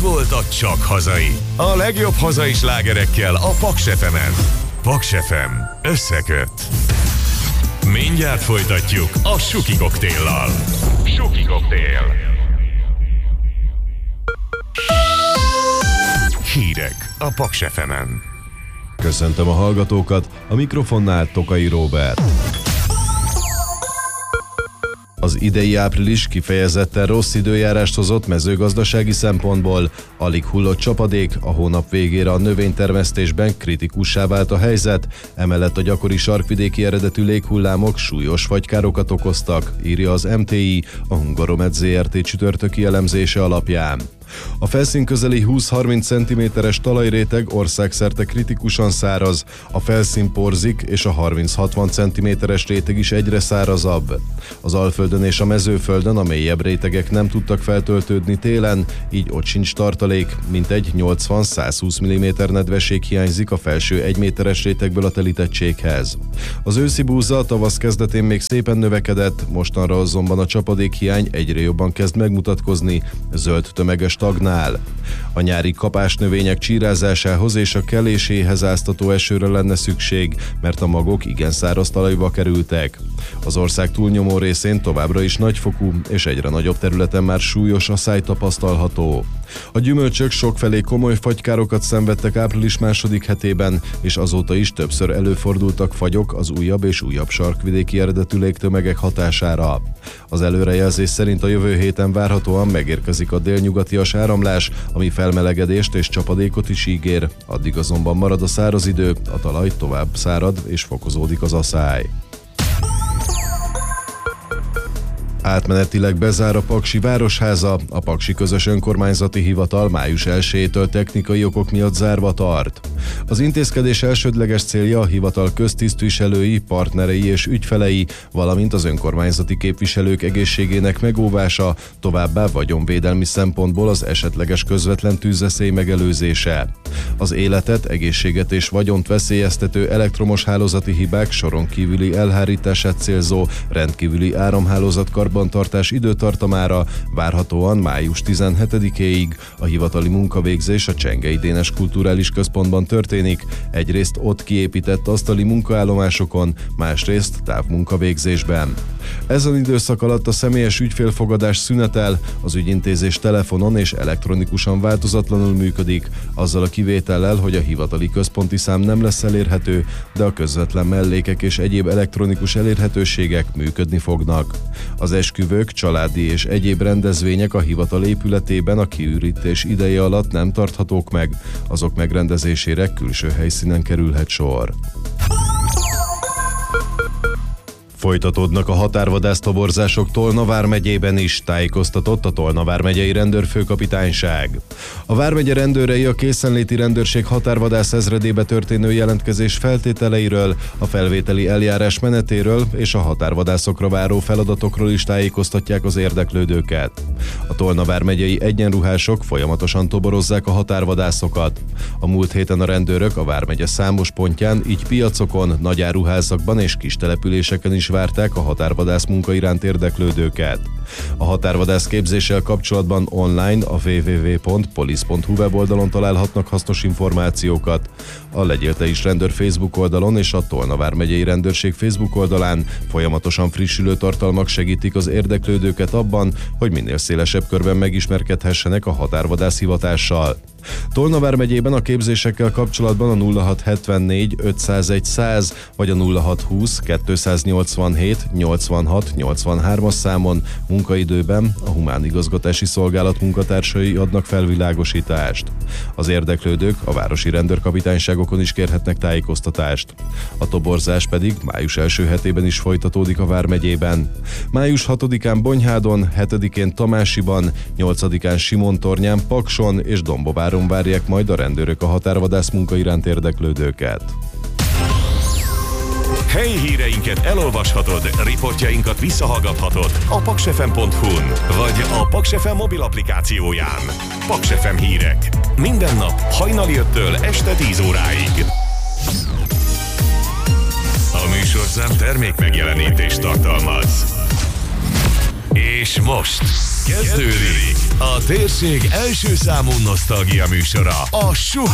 volt a Csak hazai. A legjobb hazai slágerekkel a Paks FM-en. Paks FM összeköt. Mindjárt folytatjuk a Suki koktéllal. Suki koktél. Hírek a Paks FM-en. Köszöntöm a hallgatókat, a mikrofonnál Tokai Róbert. Az idei április kifejezetten rossz időjárást hozott mezőgazdasági szempontból. Alig hullott csapadék, a hónap végére a növénytermesztésben kritikussá vált a helyzet, emellett a gyakori sarkvidéki eredetű léghullámok súlyos fagykárokat okoztak, írja az MTI, a Hungaromed Zrt. Csütörtöki elemzése alapján. A felszín közeli 20-30 cm-es talajréteg országszerte kritikusan száraz, a felszín porzik és a 30-60 cm-es réteg is egyre szárazabb. Az Alföldön és a Mezőföldön a mélyebb rétegek nem tudtak feltöltődni télen, így ott sincs tartalék, mintegy 80-120 mm nedvesség hiányzik a felső 1 méteres rétegből a telítettséghez. Az őszi búza a tavasz kezdetén még szépen növekedett, mostanra azonban a csapadékhiány egyre jobban kezd megmutatkozni, zöld tömeges stagnál. A nyári kapásnövények csírázásához és a keléséhez áztató esőre lenne szükség, mert a magok igen száraz talajba kerültek. Az ország túlnyomó részén továbbra is nagyfokú és egyre nagyobb területen már súlyos asszály tapasztalható. A gyümölcsök sokfelé komoly fagykárokat szenvedtek április második hetében, és azóta is többször előfordultak fagyok az újabb és újabb sarkvidéki eredetű légtömegek hatására. Az előrejelzés szerint a jövő héten várhatóan megérkezik a délnyugatias áramlás, ami felmelegedést és csapadékot is ígér, addig azonban marad a száraz idő, a talaj tovább szárad és fokozódik az asszály. Átmenetileg bezár a Paksi Városháza, a Paksi Közös Önkormányzati Hivatal május 1-től technikai okok miatt zárva tart. Az intézkedés elsődleges célja a hivatal köztisztviselői, partnerei és ügyfelei, valamint az önkormányzati képviselők egészségének megóvása, továbbá vagyonvédelmi szempontból az esetleges közvetlen tűzveszély megelőzése. Az életet, egészséget és vagyont veszélyeztető elektromos hálózati hibák soron kívüli elhárítását célzó rendkívüli áramhálózat karbantartás időtartamára várhatóan május 17-éig a hivatali munkavégzés a Csengei Dénes Kulturális Központban történik, egyrészt ott kiépített asztali munkaállomásokon, másrészt távmunkavégzésben. Ezen időszak alatt a személyes ügyfélfogadás szünetel, az ügyintézés telefonon és elektronikusan változatlanul működik, azzal a kivétellel, hogy a hivatali központi szám nem lesz elérhető, de a közvetlen mellékek és egyéb elektronikus elérhetőségek működni fognak. Az esküvők, családi és egyéb rendezvények a hivatal épületében a kiürítés ideje alatt nem tarthatók meg, azok megrendezésére külső helyszínen kerülhet sor. Folytatódnak a határvadász toborzások Tolna vármegyében is, tájékoztatott a Tolna vármegyei rendőrfőkapitányság. A vármegye rendőrei a készenléti rendőrség határvadász ezredébe történő jelentkezés feltételeiről, a felvételi eljárás menetéről és a határvadászokra váró feladatokról is tájékoztatják az érdeklődőket. A Tolna vármegyei egyenruhások folyamatosan toborozzák a határvadászokat. A múlt héten a rendőrök a vármegye számos pontján, így piacokon, nagyáruházakban és kis településeken is várták a határvadász munka iránt érdeklődőket. A határvadász képzéssel kapcsolatban online a www.police.hu weboldalon találhatnak hasznos információkat. A Legyél Te is rendőr Facebook oldalon és a Tolna vármegyei rendőrség Facebook oldalán folyamatosan frissülő tartalmak segítik az érdeklődőket abban, hogy minél szélesebb körben megismerkedhessenek a határvadász hivatással. Tolna vármegyében a képzésekkel kapcsolatban a 0674 501 100 vagy a 0620 287 86 83-as számon munkaidőben a Humán Igazgatási Szolgálat munkatársai adnak felvilágosítást. Az érdeklődők a városi rendőrkapitányságokon is kérhetnek tájékoztatást. A toborzás pedig május első hetében is folytatódik a vármegyében. Május 6-án Bonyhádon, 7-én Tamásiban, 8-án Simontornyán, Pakson és Dombováron várják majd a rendőrök a határvadász munka iránt érdeklődőket. Helyi híreinket elolvashatod, riportjainkat visszahallgathatod a paksfm.hu-n vagy a Paks FM mobil applikációján. Paks FM hírek. Minden nap hajnali 5-től este 10 óráig. A műsorszám termék megjelenítést tartalmaz. És most Kezdődik a térség első számú nosztalgia műsora, a Suha